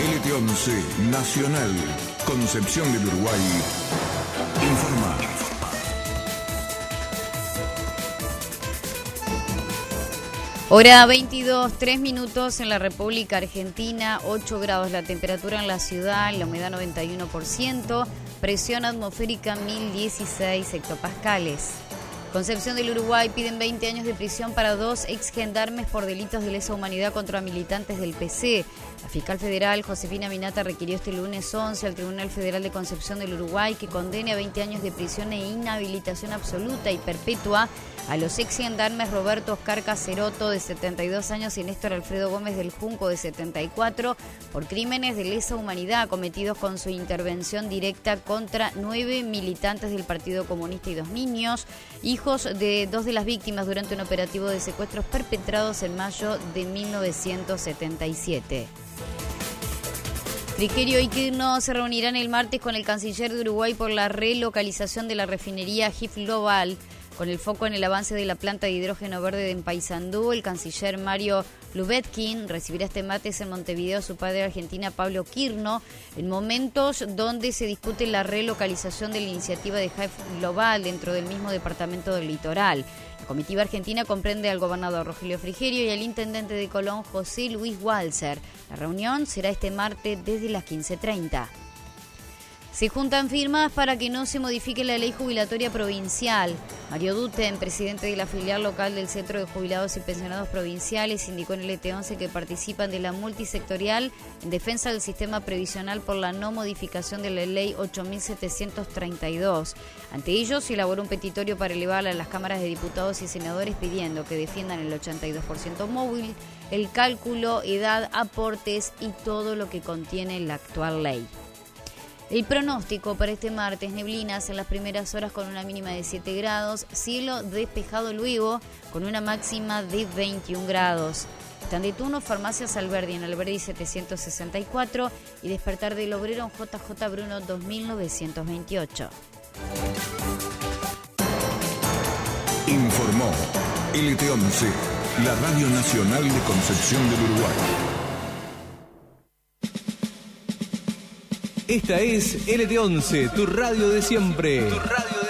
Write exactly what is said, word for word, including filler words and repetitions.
L T once Nacional, Concepción del Uruguay, informa. Hora veintidós, tres minutos en la República Argentina, ocho grados la temperatura en la ciudad, la humedad noventa y uno por ciento, presión atmosférica mil dieciséis hectopascales. Concepción del Uruguay piden veinte años de prisión para dos ex gendarmes por delitos de lesa humanidad contra militantes del P C. La fiscal federal Josefina Minata requirió este lunes once al Tribunal Federal de Concepción del Uruguay que condene a veinte años de prisión e inhabilitación absoluta y perpetua a los ex gendarmes Roberto Oscar Caceroto, de setenta y dos años, y Néstor Alfredo Gómez del Junco, de setenta y cuatro, por crímenes de lesa humanidad cometidos con su intervención directa contra nueve militantes del Partido Comunista y dos niños, hijos de dos de las víctimas durante un operativo de secuestros perpetrados en mayo de mil novecientos setenta y siete. Frigerio y Kirchner se reunirán el martes con el canciller de Uruguay por la relocalización de la refinería G I F Global. Con el foco en el avance de la planta de hidrógeno verde en Paysandú, el canciller Mario Lubetkin recibirá este martes en Montevideo a su padre de Argentina, Pablo Kirchner, en momentos donde se discute la relocalización de la iniciativa de G I F Global dentro del mismo departamento del Litoral. La comitiva argentina comprende al gobernador Rogelio Frigerio y al intendente de Colón, José Luis Walser. La reunión será este martes desde las quince treinta. Se juntan firmas para que no se modifique la ley jubilatoria provincial. Mario Duten, presidente de la filial local del Centro de Jubilados y Pensionados Provinciales, indicó en el L T once que participan de la multisectorial en defensa del sistema previsional por la no modificación de la ley ocho mil setecientos treinta y dos. Ante ello, se elaboró un petitorio para elevarla a las cámaras de diputados y senadores pidiendo que defiendan el ochenta y dos por ciento móvil, el cálculo, edad, aportes y todo lo que contiene la actual ley. El pronóstico para este martes: neblinas en las primeras horas con una mínima de siete grados, cielo despejado luego con una máxima de veintiún grados. Están de turno Farmacias Alberdi en Alberdi setecientos sesenta y cuatro y Despertar del Obrero en J J Bruno dos mil novecientos veintiocho. Informó L T once, la Radio Nacional de Concepción del Uruguay. Esta es L T once, tu radio de siempre. Tu radio